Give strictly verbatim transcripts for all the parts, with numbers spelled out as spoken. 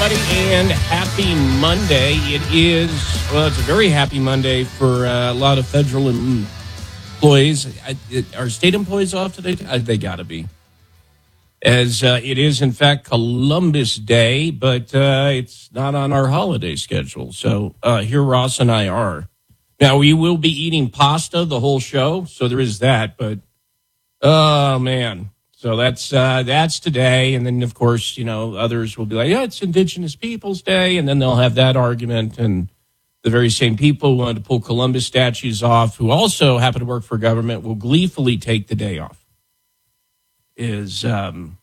everybody, and happy Monday. It is, well, it's a very happy Monday for uh, a lot of federal employees. I, it, are state employees off today? Uh, they got to be. As uh, it is, in fact, Columbus Day, but uh, it's not on our holiday schedule. So uh, here Ross and I are. Now, we will be eating pasta the whole show, so there is that. But, oh, man. So that's uh, that's today. And then, of course, you know, others will be like, yeah, it's Indigenous Peoples Day. And then they'll have that argument. And the very same people who wanted to pull Columbus statues off, who also happen to work for government, will gleefully take the day off. Is um,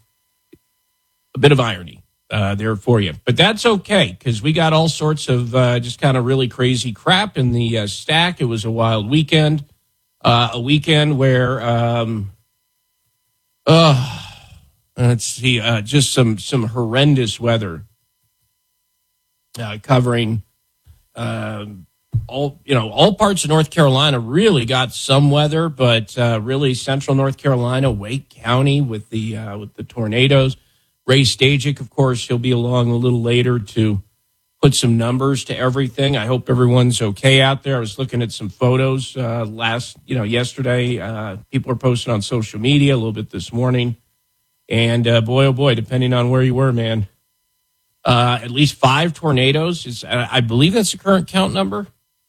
a bit of irony uh, there for you. But that's okay, because we got all sorts of uh, just kind of really crazy crap in the uh, stack. It was a wild weekend, uh, a weekend where... Um, Uh, let's see, uh, just some, some horrendous weather uh, covering uh, all, you know, all parts of North Carolina really got some weather, but uh, really central North Carolina, Wake County with the uh, with the tornadoes. Ray Stajic, of course, he'll be along a little later to put some numbers to everything. I hope everyone's okay out there. I was looking at some photos uh, last, you know, yesterday. Uh, people are posting on social media a little bit this morning. And uh, boy, oh boy, depending on where you were, man, uh, at least five tornadoes. Is, I believe that's the current count number.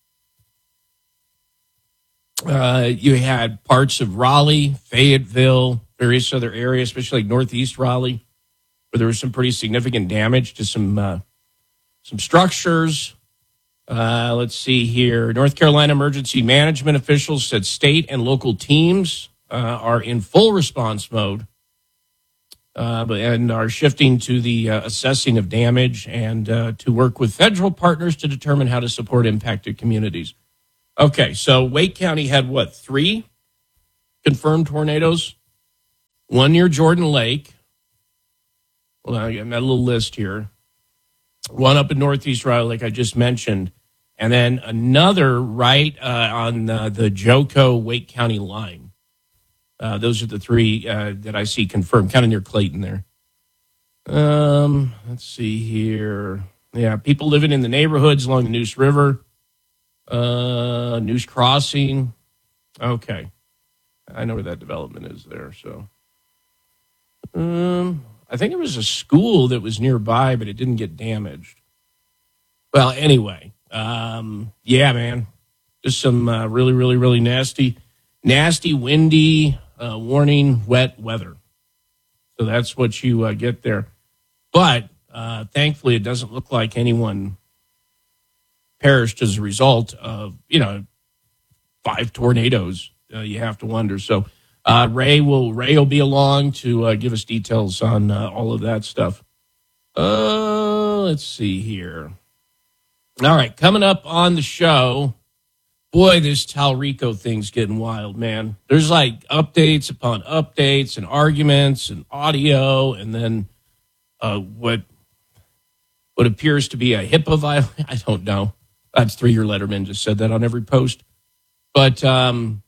Uh, you had parts of Raleigh, Fayetteville, various other areas, especially like northeast Raleigh, where there was some pretty significant damage to some uh, Some structures. Uh, let's see here. North Carolina emergency management officials said state and local teams uh, are in full response mode uh, and are shifting to the uh, assessing of damage and uh, to work with federal partners to determine how to support impacted communities. Okay, so Wake County had what, three confirmed tornadoes? One near Jordan Lake. Well, I got a little list here. One up in northeast Raleigh, like I just mentioned, and then another right uh, on uh, the Joco-Wake County line. Uh, those are the three uh, that I see confirmed, kind of near Clayton there. Um, let's see here. Yeah, people living in the neighborhoods along the Neuse River, uh, Neuse Crossing. Okay, I know where that development is there. So, um. I think it was a school that was nearby, but it didn't get damaged. Well, anyway, um, yeah, man, just some uh, really, really, really nasty, nasty, windy, uh, warning, wet weather. So that's what you uh, get there. But uh, thankfully, it doesn't look like anyone perished as a result of, you know, five tornadoes. Uh, you have to wonder. So. Uh, Ray will Ray will be along to uh, give us details on uh, all of that stuff. Uh, let's see here. All right, coming up on the show, boy, this Talrico thing's getting wild, man. There's like updates upon updates and arguments and audio, and then uh, what what appears to be a HIPAA violation. I don't know. That's three-year Letterman just said that on every post. But um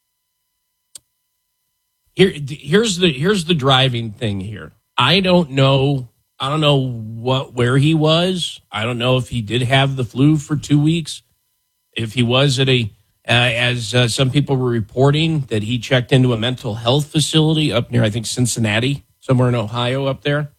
Here, here's the here's the driving thing here. I don't know. I don't know what where he was. I don't know if he did have the flu for two weeks. If he was at a, uh, as uh, some people were reporting, that he checked into a mental health facility up near, I think, Cincinnati, somewhere in Ohio up there.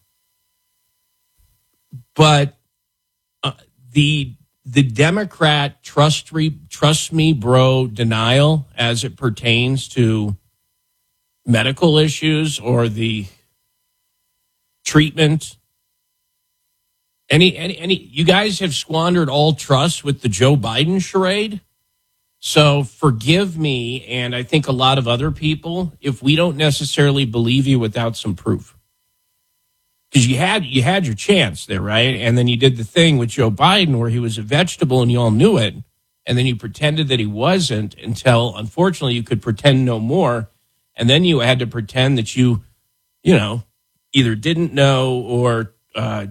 But uh, the the Democrat trust re, trust me, bro, denial as it pertains to medical issues or the treatment. Any, any, any, you guys have squandered all trust with the Joe Biden charade. So forgive me, and I think a lot of other people, if we don't necessarily believe you without some proof. Because you had, you had your chance there, right? And then you did the thing with Joe Biden where he was a vegetable and you all knew it. And then you pretended that he wasn't until, unfortunately, you could pretend no more. And then you had to pretend that you, you know, either didn't know or, uh,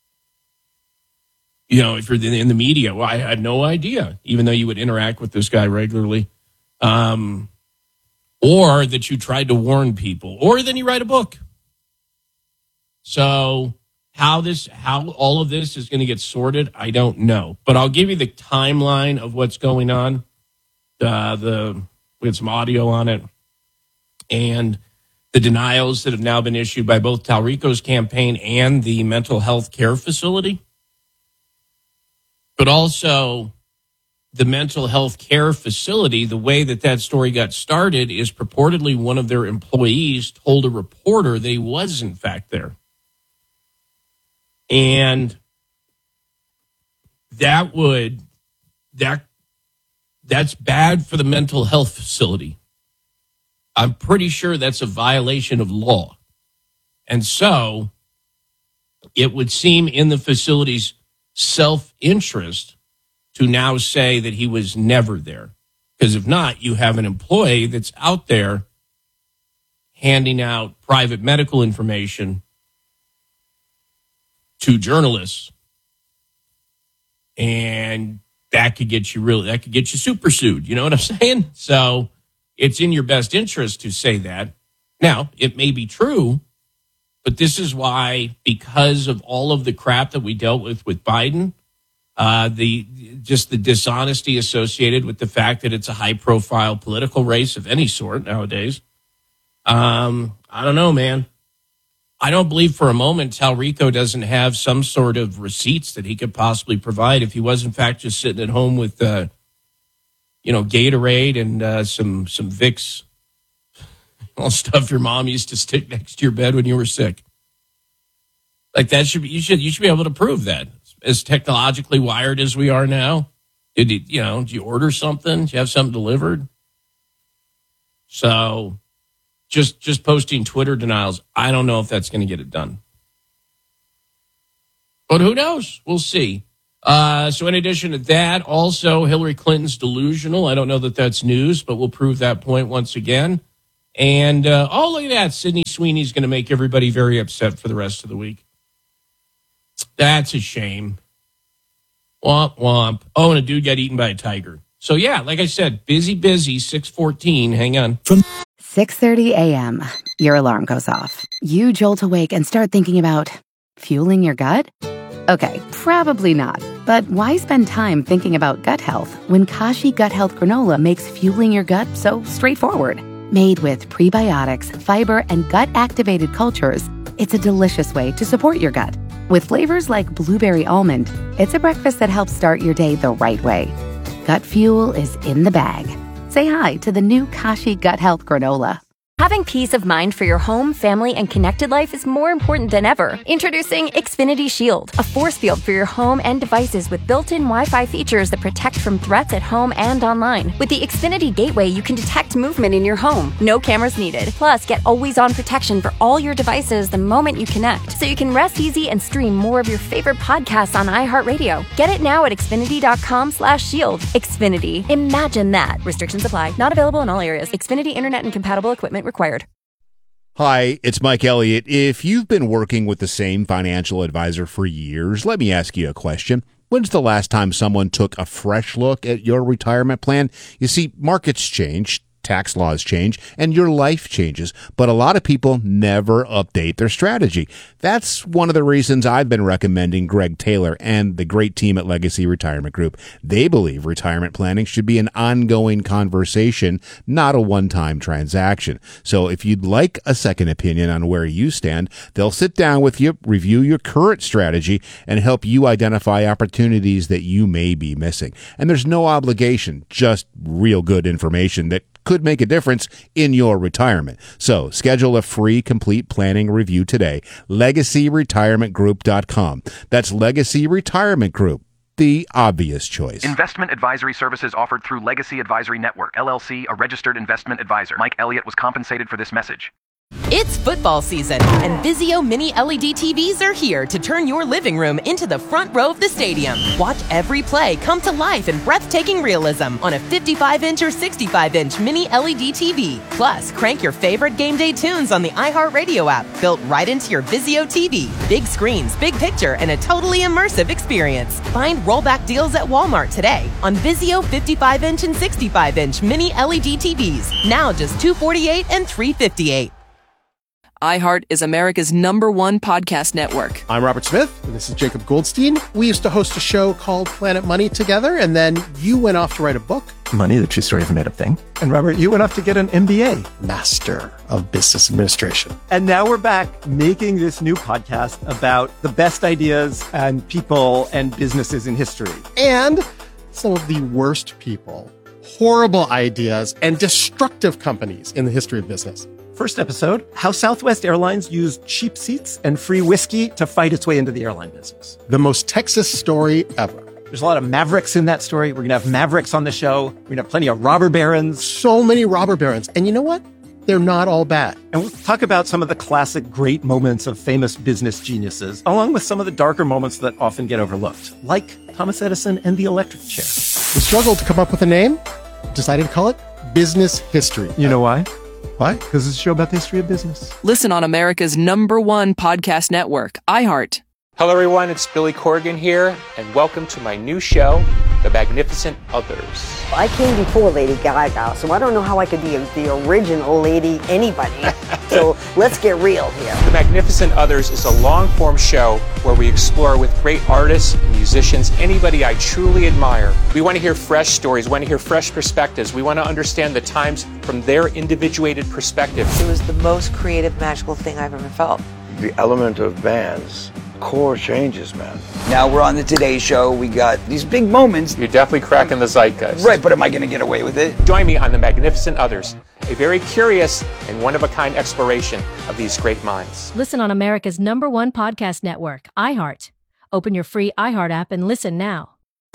you know, if you're in the media, well, I had no idea, even though you would interact with this guy regularly. Um, or that you tried to warn people, or then you write a book. So How this, how all of this is going to get sorted, I don't know. But I'll give you the timeline of what's going on. Uh, the we had some audio on it, and the denials that have now been issued by both Talrico's campaign and the mental health care facility. But also the mental health care facility, the way that that story got started is purportedly one of their employees told a reporter that he was in fact there. And that would, that that's bad for the mental health facility. I'm pretty sure that's a violation of law. And so it would seem in the facility's self-interest to now say that he was never there. Because if not, you have an employee that's out there handing out private medical information to journalists. And that could get you really, that could get you super sued. You know what I'm saying? So it's in your best interest to say that. Now, it may be true, but this is why, because of all of the crap that we dealt with with Biden, uh, the just the dishonesty associated with the fact that it's a high-profile political race of any sort nowadays. Um, I don't know, man. I don't believe for a moment Talrico doesn't have some sort of receipts that he could possibly provide if he was, in fact, just sitting at home with, uh, you know, Gatorade and uh, some some Vicks, all stuff your mom used to stick next to your bed when you were sick. Like that should be you should you should be able to prove that. As technologically wired as we are now, did you, you know? Did you order something? Did you have something delivered? So. Just just posting Twitter denials, I don't know if that's going to get it done. But who knows? We'll see. Uh, so in addition to that, also Hillary Clinton's delusional. I don't know that that's news, but we'll prove that point once again. And, uh, oh, look at that. Sydney Sweeney's going to make everybody very upset for the rest of the week. That's a shame. Womp, womp. Oh, and a dude got eaten by a tiger. So, yeah, like I said, busy, busy, six fourteen. Hang on. From six thirty a.m., your alarm goes off. You jolt awake and start thinking about fueling your gut? Okay, probably not. But why spend time thinking about gut health when Kashi Gut Health Granola makes fueling your gut so straightforward? Made with prebiotics, fiber, and gut-activated cultures, it's a delicious way to support your gut. With flavors like blueberry almond, it's a breakfast that helps start your day the right way. Gut fuel is in the bag. Say hi to the new Kashi Gut Health Granola. Having peace of mind for your home, family, and connected life is more important than ever. Introducing Xfinity Shield, a force field for your home and devices with built-in Wi-Fi features that protect from threats at home and online. With the Xfinity Gateway, you can detect movement in your home. No cameras needed. Plus, get always-on protection for all your devices the moment you connect, so you can rest easy and stream more of your favorite podcasts on iHeartRadio. Get it now at Xfinity.com slash shield. Xfinity. Imagine that. Restrictions apply. Not available in all areas. Xfinity Internet and compatible equipment required. Hi, it's Mike Elliott. If you've been working with the same financial advisor for years, let me ask you a question. When's the last time someone took a fresh look at your retirement plan? You see, markets change, tax laws change, and your life changes, but a lot of people never update their strategy. That's one of the reasons I've been recommending Greg Taylor and the great team at Legacy Retirement Group. They believe retirement planning should be an ongoing conversation, not a one-time transaction. So if you'd like a second opinion on where you stand, they'll sit down with you, review your current strategy, and help you identify opportunities that you may be missing. And there's no obligation, just real good information that could make a difference in your retirement. So schedule a free complete planning review today. legacy retirement group dot com. That's Legacy Retirement Group, the obvious choice. Investment advisory services offered through Legacy Advisory Network, L L C, a registered investment advisor. Mike Elliott was compensated for this message. It's football season, and Vizio Mini L E D T Vs are here to turn your living room into the front row of the stadium. Watch every play come to life in breathtaking realism on a fifty-five inch or sixty-five inch Mini L E D T V. Plus, crank your favorite game day tunes on the iHeartRadio app, built right into your Vizio T V. Big screens, big picture, and a totally immersive experience. Find rollback deals at Walmart today on Vizio fifty-five inch and sixty-five inch Mini L E D T Vs. Now just two hundred forty-eight dollars and three hundred fifty-eight dollars. iHeart is America's number one podcast network. I'm Robert Smith, and this is Jacob Goldstein. We used to host a show called Planet Money together, and then you went off to write a book. Money, the true story of a made-up thing. And Robert, you went off to get an M B A. Master of Business Administration. And now we're back making this new podcast about the best ideas and people and businesses in history. And some of the worst people, horrible ideas, and destructive companies in the history of business. First episode, how Southwest Airlines used cheap seats and free whiskey to fight its way into the airline business. The most Texas story ever. There's a lot of mavericks in that story. We're going to have mavericks on the show. We're going to have plenty of robber barons. So many robber barons. And you know what? They're not all bad. And we'll talk about some of the classic great moments of famous business geniuses, along with some of the darker moments that often get overlooked, like Thomas Edison and the electric chair. We struggled to come up with a name, decided to call it Business History. You know why? Why? Because it's a show about the history of business. Listen on America's number one podcast network, iHeart. Hello, everyone. It's Billy Corgan here, and welcome to my new show, The Magnificent Others. I came before Lady Gaga, so I don't know how I could be a, the original Lady anybody. So let's get real here. The Magnificent Others is a long-form show where we explore with great artists, musicians, anybody I truly admire. We want to hear fresh stories, we want to hear fresh perspectives. We want to understand the times from their individuated perspective. It was the most creative, magical thing I've ever felt. The element of bands. Core changes, man. Now we're on the Today Show. We got these big moments. You're definitely cracking the zeitgeist. Right, but am I going to get away with it? Join me on The Magnificent Others, a very curious and one-of-a-kind exploration of these great minds. Listen on America's number one podcast network, iHeart. Open your free iHeart app and listen now.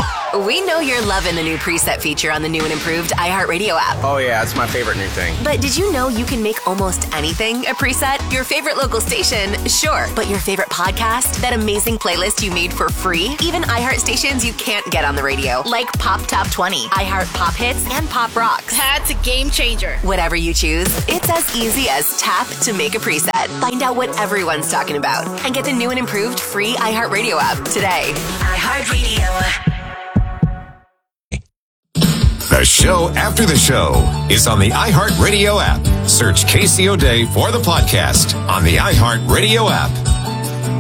We know you're loving the new preset feature on the new and improved iHeartRadio app. Oh yeah, it's my favorite new thing. But did you know you can make almost anything a preset? Your favorite local station, sure. But your favorite podcast? That amazing playlist you made for free? Even iHeart stations you can't get on the radio, like Pop Top twenty, iHeart Pop Hits, and Pop Rocks. That's a game changer. Whatever you choose, it's as easy as tap to make a preset. Find out what everyone's talking about and get the new and improved free iHeartRadio app today. iHeartRadio. The show after the show is on the iHeartRadio app. Search Casey O'Day for the podcast on the iHeartRadio app.